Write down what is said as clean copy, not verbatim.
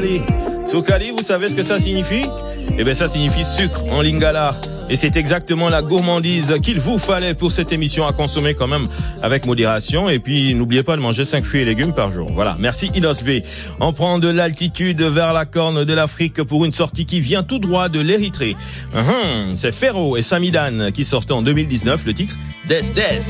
Sokali. Sokali, vous savez ce que ça signifie? Eh bien, ça signifie sucre en lingala. Et c'est exactement la gourmandise qu'il vous fallait pour cette émission à consommer quand même avec modération. Et puis, n'oubliez pas de manger 5 fruits et légumes par jour. Voilà. Merci Inos B. On prend de l'altitude vers la corne de l'Afrique pour une sortie qui vient tout droit de l'Érythrée. C'est Ferro et Samidan qui sortaient en 2019 le titre Des Des.